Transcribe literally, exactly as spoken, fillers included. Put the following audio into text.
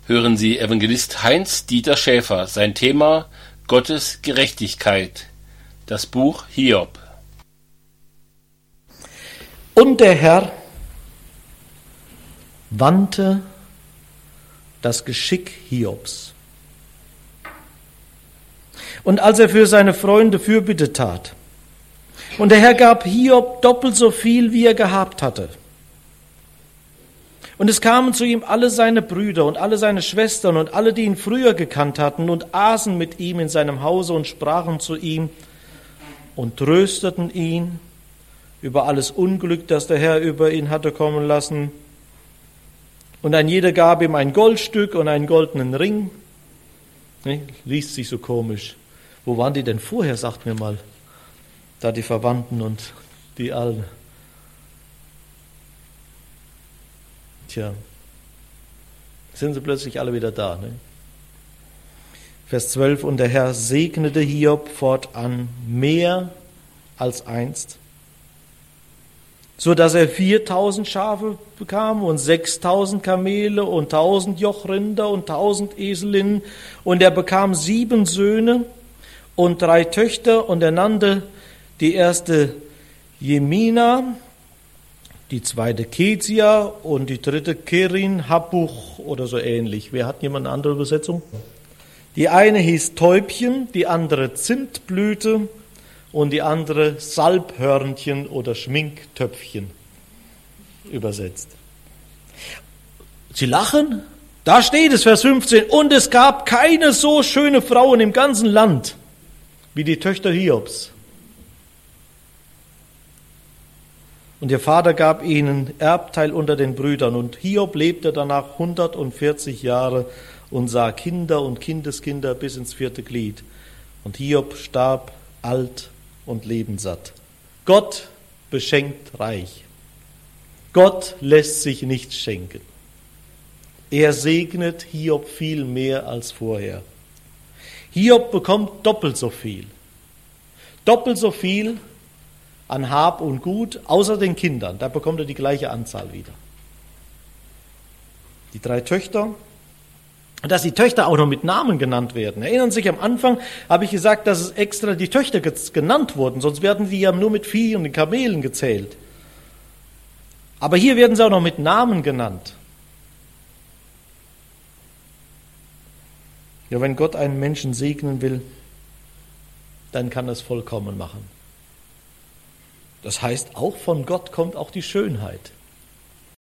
hören Sie Evangelist Heinz-Dieter Schäfer, sein Thema Gottes Gerechtigkeit, das Buch Hiob. Und der Herr wandte das Geschick Hiobs. Und als er für seine Freunde Fürbitte tat, und der Herr gab Hiob doppelt so viel, wie er gehabt hatte. Und es kamen zu ihm alle seine Brüder und alle seine Schwestern und alle, die ihn früher gekannt hatten, und aßen mit ihm in seinem Hause und sprachen zu ihm und trösteten ihn über alles Unglück, das der Herr über ihn hatte kommen lassen. Und ein jeder gab ihm ein Goldstück und einen goldenen Ring. Ne, liest sich so komisch. Wo waren die denn vorher, sagt mir mal, da die Verwandten und die Alten. Tja, sind sie plötzlich alle wieder da. Ne? Vers zwölf, und der Herr segnete Hiob fortan mehr als einst, so dass er viertausend Schafe bekam und sechstausend Kamele und tausend Jochrinder und tausend Eselinnen, und er bekam sieben Söhne und drei Töchter, und er nannte die erste Jemina, die zweite Kezia und die dritte Kerin Habuch oder so ähnlich. Wer hat jemand eine andere Übersetzung? Die eine hieß Täubchen, die andere Zimtblüte und die andere Salbhörnchen oder Schminktöpfchen übersetzt. Sie lachen? Da steht es, Vers fünfzehn, und es gab keine so schöne Frauen im ganzen Land wie die Töchter Hiobs. Und ihr Vater gab ihnen Erbteil unter den Brüdern. Und Hiob lebte danach hundertvierzig Jahre und sah Kinder und Kindeskinder bis ins vierte Glied. Und Hiob starb alt und lebenssatt. Gott beschenkt reich. Gott lässt sich nichts schenken. Er segnet Hiob viel mehr als vorher. Hiob bekommt doppelt so viel. Doppelt so viel an Hab und Gut, außer den Kindern. Da bekommt er die gleiche Anzahl wieder. Die drei Töchter, dass die Töchter auch noch mit Namen genannt werden. Erinnern Sie sich, am Anfang habe ich gesagt, dass es extra die Töchter genannt wurden, sonst werden die ja nur mit Vieh und den Kamelen gezählt. Aber hier werden sie auch noch mit Namen genannt. Ja, wenn Gott einen Menschen segnen will, dann kann er es vollkommen machen. Das heißt, auch von Gott kommt auch die Schönheit.